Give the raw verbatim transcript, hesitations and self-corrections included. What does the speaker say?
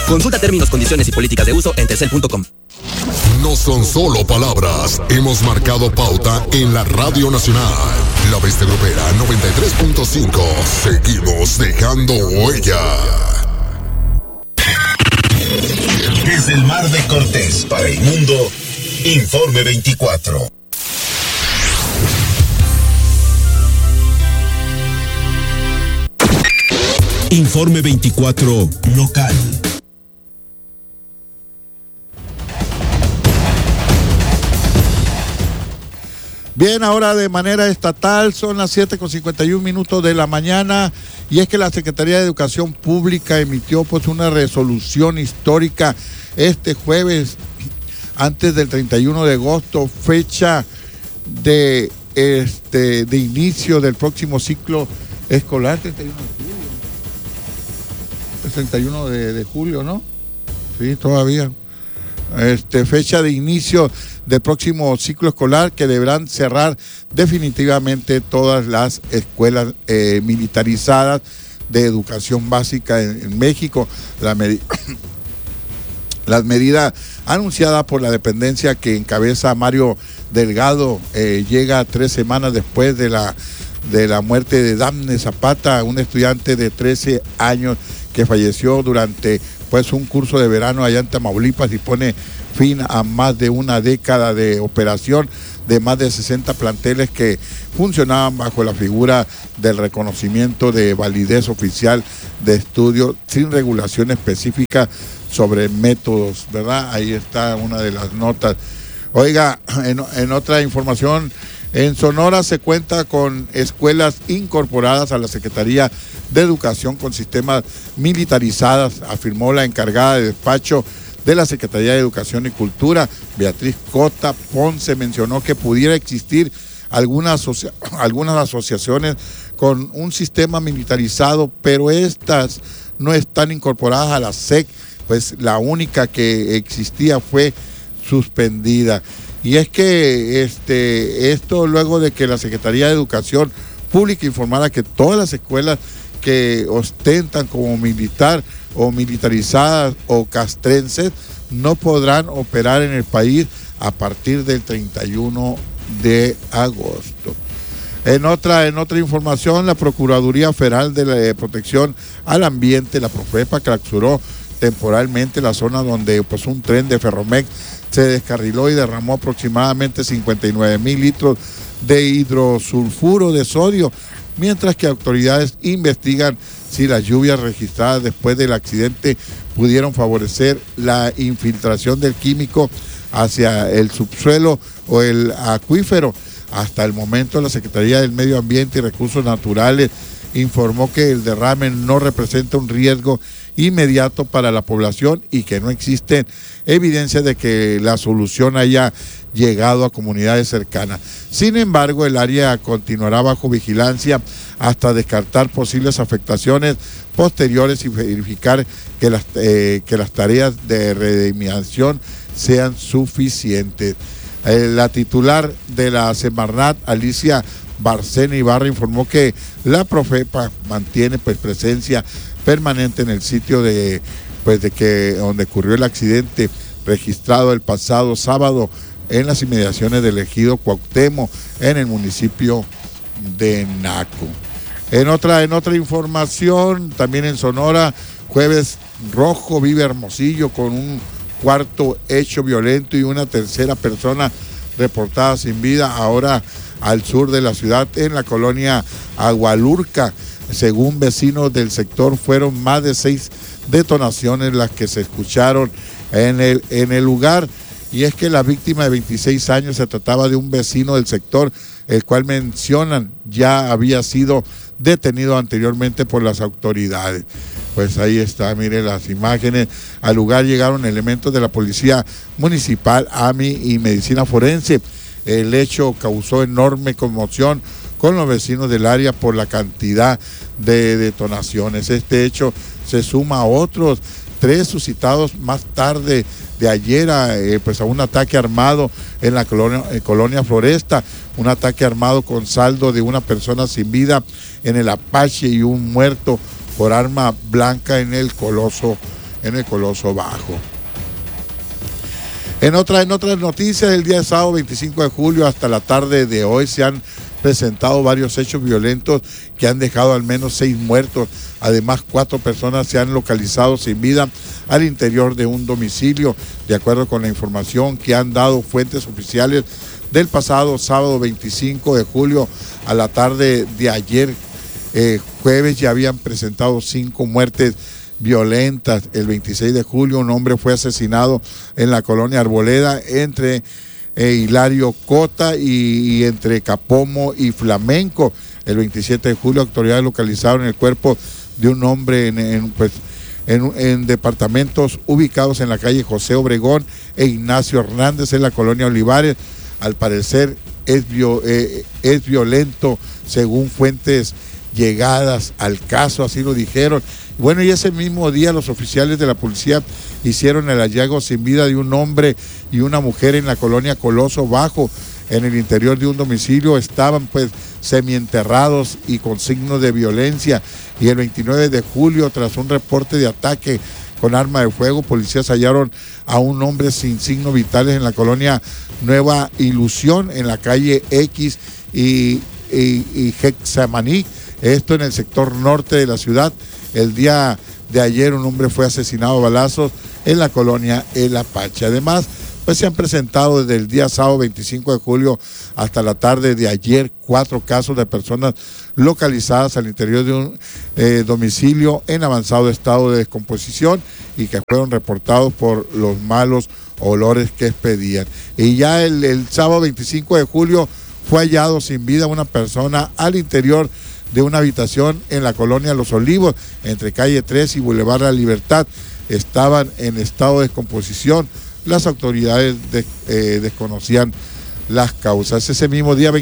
Consulta términos, condiciones y políticas de uso en telcel punto com. No son solo palabras, hemos marcado pauta en la Radio Nacional. La Bestia Grupera noventa y tres punto cinco. Seguimos dejando huella. Desde el Mar de Cortés para el mundo, Informe veinticuatro. Informe veinticuatro local. Bien, ahora de manera estatal son las siete con cincuenta y un minutos de la mañana y es que la Secretaría de Educación Pública emitió pues una resolución histórica este jueves antes del treinta y uno de agosto, fecha de este de inicio del próximo ciclo escolar, treinta y uno de julio. El treinta y uno de julio, ¿no? Sí, todavía. Este, fecha de inicio del próximo ciclo escolar que deberán cerrar definitivamente todas las escuelas eh, militarizadas de educación básica en, en México. La med- Las medidas anunciadas por la dependencia que encabeza Mario Delgado eh, llega tres semanas después de la, de la muerte de Dafne Zapata, un estudiante de trece años que falleció durante pues un curso de verano allá en Tamaulipas y pone fin a más de una década de operación de más de sesenta planteles que funcionaban bajo la figura del reconocimiento de validez oficial de estudio sin regulación específica sobre métodos, ¿verdad? Ahí está una de las notas. Oiga, en, en otra información, en Sonora se cuenta con escuelas incorporadas a la Secretaría de Educación con sistemas militarizados, afirmó la encargada de despacho de la Secretaría de Educación y Cultura, Beatriz Cota Ponce. Mencionó que pudiera existir algunas, asocia- algunas asociaciones con un sistema militarizado, pero estas no están incorporadas a la S E C, pues la única que existía fue suspendida. Y es que este, esto luego de que la Secretaría de Educación Pública informara que todas las escuelas que ostentan como militar o militarizadas o castrenses no podrán operar en el país a partir del treinta y uno de agosto. En otra, en otra información, la Procuraduría Federal de, la, de Protección al Ambiente, la Profepa, clausuró temporalmente la zona donde pues, un tren de Ferromex se descarriló y derramó aproximadamente cincuenta y nueve mil litros de hidrosulfuro de sodio, mientras que autoridades investigan si las lluvias registradas después del accidente pudieron favorecer la infiltración del químico hacia el subsuelo o el acuífero. Hasta el momento, la Secretaría del Medio Ambiente y Recursos Naturales informó que el derrame no representa un riesgo inmediato para la población y que no existen evidencias de que la solución haya llegado a comunidades cercanas. Sin embargo, el área continuará bajo vigilancia hasta descartar posibles afectaciones posteriores y verificar que las, eh, que las tareas de redimiación sean suficientes. Eh, la titular de la Semarnat, Alicia Barcena Ibarra, informó que la Profepa mantiene pues presencia permanente en el sitio de pues de que donde ocurrió el accidente registrado el pasado sábado en las inmediaciones del ejido Cuauhtémoc en el municipio de Naco. En otra en otra información, también en Sonora, jueves rojo vive Hermosillo con un cuarto hecho violento y una tercera persona reportada sin vida ahora al sur de la ciudad en la colonia Agualurca. Según vecinos del sector, fueron más de seis detonaciones las que se escucharon en el, en el lugar. Y es que la víctima de veintiséis años se trataba de un vecino del sector, el cual mencionan ya había sido detenido anteriormente por las autoridades. Pues ahí está, mire las imágenes. Al lugar llegaron elementos de la Policía Municipal, A M I y Medicina Forense. El hecho causó enorme conmoción con los vecinos del área por la cantidad de detonaciones. Este hecho se suma a otros tres suscitados más tarde de ayer a, eh, pues a un ataque armado en la colonia, eh, colonia Floresta, un ataque armado con saldo de una persona sin vida en el Apache y un muerto por arma blanca en el Coloso en el Coloso Bajo. En, otra, en otras noticias, el día sábado veinticinco de julio hasta la tarde de hoy se han presentado varios hechos violentos que han dejado al menos seis muertos. Además, cuatro personas se han localizado sin vida al interior de un domicilio, de acuerdo con la información que han dado fuentes oficiales del pasado sábado veinticinco de julio a la tarde de ayer, eh, jueves, ya habían presentado cinco muertes violentas. El veintiséis de julio un hombre fue asesinado en la colonia Arboleda entre eh, Hilario Cota y, y entre Capomo y Flamenco. El veintisiete de julio autoridades localizaron el cuerpo de un hombre en, en, pues, en, en departamentos ubicados en la calle José Obregón e Ignacio Hernández en la colonia Olivares. Al parecer es, bio, eh, es violento, según fuentes llegadas al caso, así lo dijeron. Bueno, y ese mismo día los oficiales de la policía hicieron el hallazgo sin vida de un hombre y una mujer en la colonia Coloso Bajo. En el interior de un domicilio estaban pues semienterrados y con signos de violencia. Y el veintinueve de julio, tras un reporte de ataque con arma de fuego, policías hallaron a un hombre sin signos vitales en la colonia Nueva Ilusión, en la calle X y, y, y Hexamaní, esto en el sector norte de la ciudad. El día de ayer un hombre fue asesinado a balazos en la colonia El Apache. Además, pues se han presentado desde el día sábado veinticinco de julio hasta la tarde de ayer cuatro casos de personas localizadas al interior de un eh, domicilio en avanzado estado de descomposición y que fueron reportados por los malos olores que expedían. Y ya el, el sábado veinticinco de julio fue hallado sin vida una persona al interior de una habitación en la colonia Los Olivos, entre calle tres y Boulevard La Libertad. Estaban en estado de descomposición. Las autoridades de, eh, desconocían las causas. Ese mismo día